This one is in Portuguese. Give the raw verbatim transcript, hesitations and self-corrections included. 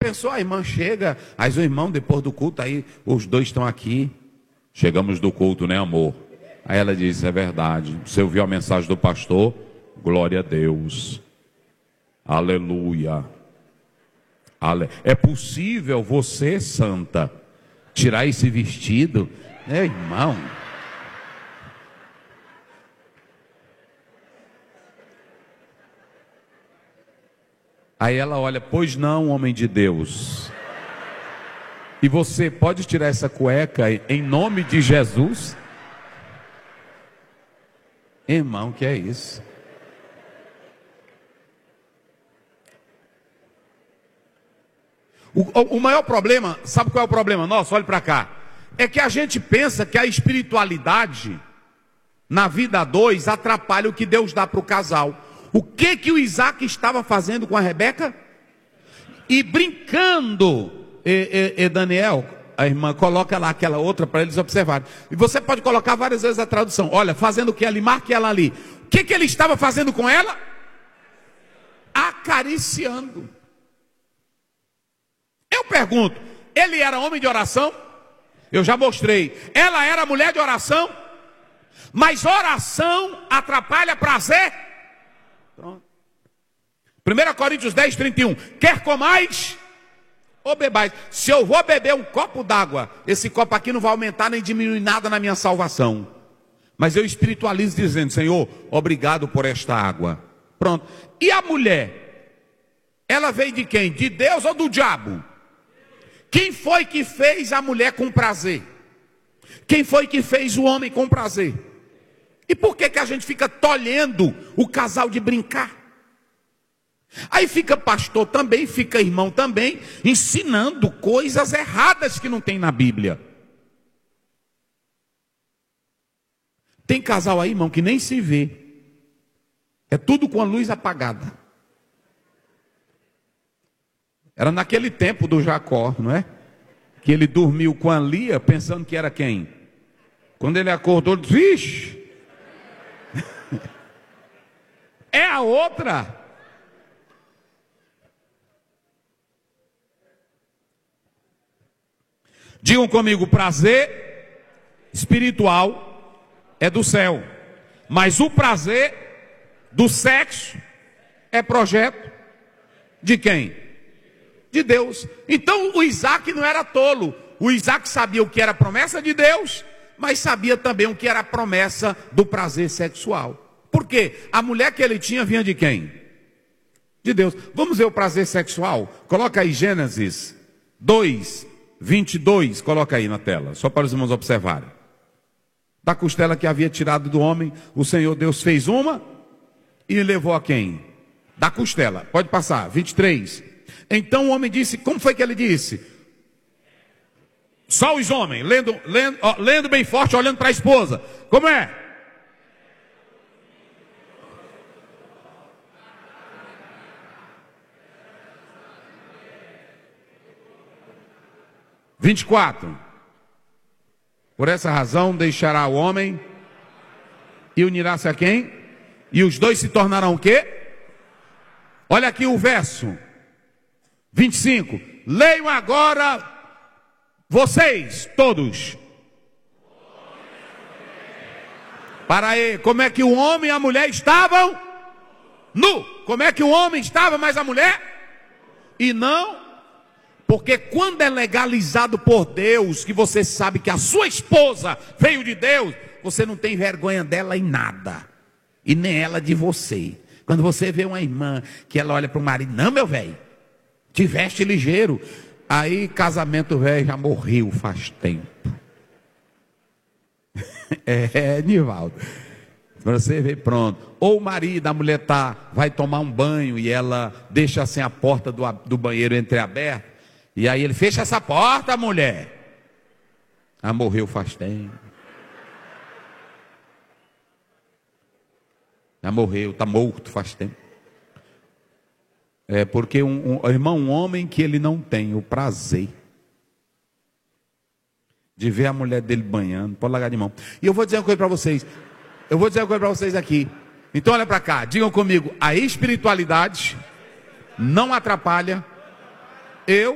pensou? A irmã chega, aí o irmão, depois do culto, aí os dois estão aqui. Chegamos do culto, né, amor? Aí ela diz, é verdade. Você ouviu a mensagem do pastor? Glória a Deus. Aleluia. Ale... É possível você, santa, tirar esse vestido? É, irmão. Aí ela olha, pois não, homem de Deus. E você pode tirar essa cueca em nome de Jesus? Irmão, que é isso? O, o maior problema, sabe qual é o problema nosso? Olha para cá. É que a gente pensa que a espiritualidade na vida a dois atrapalha o que Deus dá para o casal. O que que o Isaac estava fazendo com a Rebeca? E brincando, e, e, e Daniel, a irmã, coloca lá aquela outra para eles observarem. E você pode colocar várias vezes a tradução. Olha, fazendo o que ali, marque ela ali. O que que ele estava fazendo com ela? Acariciando. Eu pergunto, ele era homem de oração? Eu já mostrei. Ela era mulher de oração? Mas oração atrapalha prazer? Pronto. primeira Coríntios dez, trinta e um. Quer comais ou bebais? Se eu vou beber um copo d'água, esse copo aqui não vai aumentar nem diminuir nada na minha salvação. Mas eu espiritualizo dizendo, Senhor, obrigado por esta água. Pronto. E a mulher? Ela veio de quem? De Deus ou do diabo? Quem foi que fez a mulher com prazer? Quem foi que fez o homem com prazer? E por que que a gente fica tolhendo o casal de brincar? Aí fica pastor também, fica irmão também, ensinando coisas erradas que não tem na Bíblia. Tem casal aí, irmão, que nem se vê. É tudo com a luz apagada. Era naquele tempo do Jacó, não é? Que ele dormiu com a Lia pensando que era quem? Quando ele acordou, ele disse, vixe, é a outra. Digam comigo, prazer espiritual é do céu, mas o prazer do sexo é projeto de quem? De Deus. Então o Isaac não era tolo. O Isaac sabia o que era a promessa de Deus, mas sabia também o que era a promessa do prazer sexual. Por quê? A mulher que ele tinha vinha de quem? De Deus. Vamos ver o prazer sexual? Coloca aí Gênesis dois, vinte e dois. Coloca aí na tela, só para os irmãos observarem. Da costela que havia tirado do homem, o Senhor Deus fez uma e levou a quem? Da costela. Pode passar, vinte e três. Então o homem disse, como foi que ele disse? Só os homens, lendo, lendo, ó, lendo bem forte, olhando para a esposa. Como é? vinte e quatro. Por essa razão deixará o homem e unirá-se a quem? E os dois se tornarão o quê? Olha aqui o verso vinte e cinco. Leiam agora vocês todos. Para aí, como é que o homem e a mulher estavam? Nu. Como é que o homem estava, mas a mulher? E não. Porque quando é legalizado por Deus, que você sabe que a sua esposa veio de Deus, você não tem vergonha dela em nada. E nem ela de você. Quando você vê uma irmã que ela olha para o marido, não, meu velho, te veste ligeiro. Aí casamento velho já morreu faz tempo. É, Nivaldo. Você vê, pronto. Ou o marido, a mulher tá, vai tomar um banho e ela deixa assim a porta do, do banheiro entreaberta. E aí ele fecha essa porta, mulher. Ah, morreu faz tempo. Já morreu, está morto faz tempo. É porque, um, um, irmão, um homem que ele não tem o prazer de ver a mulher dele banhando, pode largar de mão. E eu vou dizer uma coisa para vocês. Eu vou dizer uma coisa para vocês aqui. Então olha para cá, digam comigo, a espiritualidade não atrapalha eu